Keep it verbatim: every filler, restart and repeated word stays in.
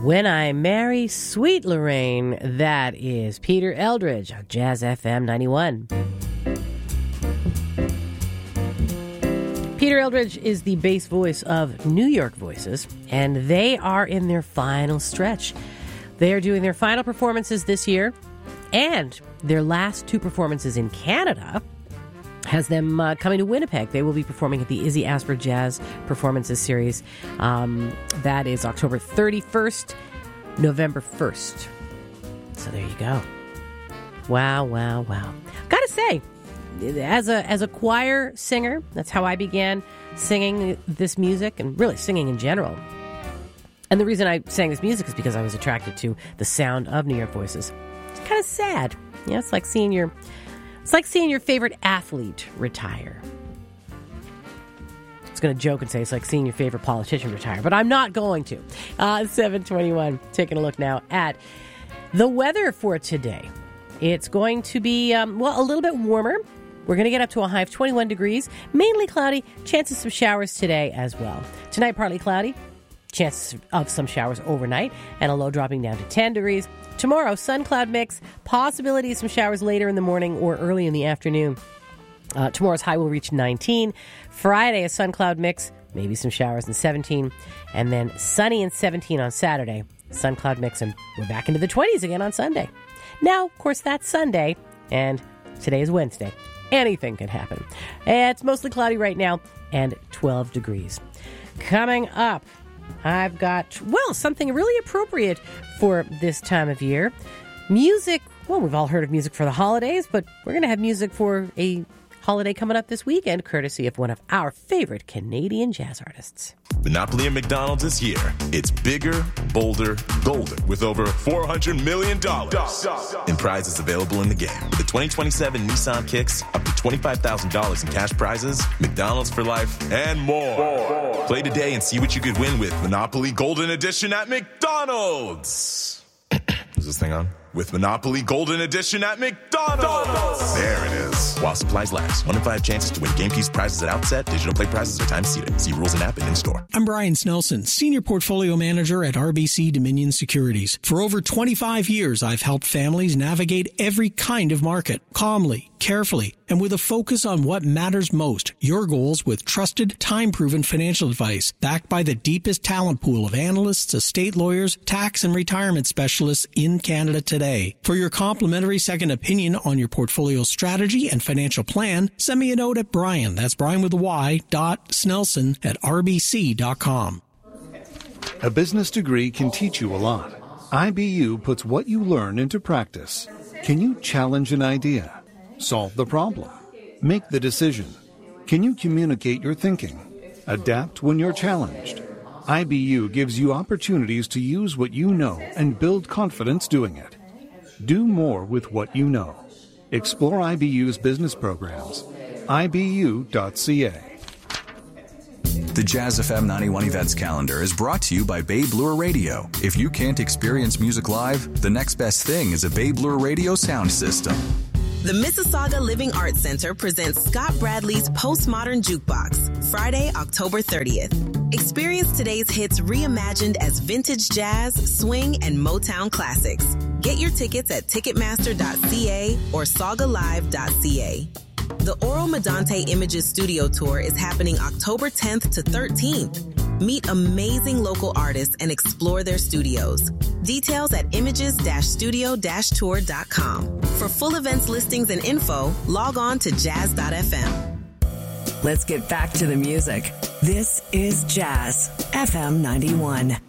When I Marry Sweet Lorraine, that is Peter Eldridge on Jazz F M ninety-one. Peter Eldridge is the bass voice of New York Voices, and they are in their final stretch. They are doing their final performances this year, and their last two performances in Canada has them uh, coming to Winnipeg. They will be performing at the Izzy Asper Jazz Performances Series. Um, that is October thirty-first, November first. So there you go. Wow, wow, wow. Gotta say, as a as a choir singer, that's how I began singing this music and really singing in general. And the reason I sang this music is because I was attracted to the sound of New York Voices. It's kind of sad. You know, it's like seeing your It's like seeing your favorite athlete retire. I was going to joke and say it's like seeing your favorite politician retire, but I'm not going to. Uh, seven twenty-one, taking a look now at the weather for today. It's going to be, um, well, a little bit warmer. We're going to get up to a high of twenty-one degrees, mainly cloudy, chances of some showers today as well. Tonight, partly cloudy, chances of some showers overnight, and a low dropping down to ten degrees. Tomorrow, sun-cloud mix, possibility of some showers later in the morning or early in the afternoon. Uh, tomorrow's high will reach nineteen. Friday, a sun-cloud mix, maybe some showers and seventeen. And then sunny and seventeen on Saturday. Sun-cloud mix, and we're back into the twenties again on Sunday. Now, of course, that's Sunday, and today is Wednesday. Anything can happen. It's mostly cloudy right now, and twelve degrees. Coming up, I've got, well, something really appropriate for this time of year. Music, well, we've all heard of music for the holidays, but we're going to have music for a holiday coming up this weekend, courtesy of one of our favorite Canadian jazz artists. Monopoly and McDonald's is here. It's bigger, bolder, golden, with over four hundred million dollars in prizes available in the game. With the twenty twenty-seven Nissan Kicks, up to twenty-five thousand dollars in cash prizes, McDonald's for life, and more. more. Play today and see what you could win with Monopoly Golden Edition at McDonald's. Is this thing on? With Monopoly Golden Edition at McDonald's. There it is. While supplies last. One in five chances to win game keys prizes at outset. Digital play prizes are time seated. See rules and app and in store. I'm Brian Snelson, Senior Portfolio Manager at R B C Dominion Securities. For over twenty-five years, I've helped families navigate every kind of market calmly, carefully, and with a focus on what matters most, your goals with trusted, time-proven financial advice, backed by the deepest talent pool of analysts, estate lawyers, tax and retirement specialists in Canada today. For your complimentary second opinion on your portfolio strategy and financial plan, send me a note at Brian, that's Brian with a Y, dot Snelson at R B C dot com. A business degree can teach you a lot. I B U puts what you learn into practice. Can you challenge an idea? Solve the problem. Make the decision. Can you communicate your thinking? Adapt when you're challenged. I B U gives you opportunities to use what you know and build confidence doing it. Do more with what you know. Explore I B U's business programs. I B U dot C A. The Jazz F M ninety-one events calendar is brought to you by Bay Bloor Radio. If you can't experience music live, the next best thing is a Bay Bloor Radio sound system. The Mississauga Living Arts Center presents Scott Bradley's Postmodern Jukebox, Friday, October thirtieth. Experience today's hits reimagined as vintage jazz, swing, and Motown classics. Get your tickets at ticketmaster dot c a or saga live dot c a. The Oro Medante Images Studio Tour is happening October tenth to thirteenth. Meet amazing local artists and explore their studios. Details at images studio tour dot com. For full events listings and info, log on to jazz dot f m. Let's get back to the music. This is Jazz F M ninety-one.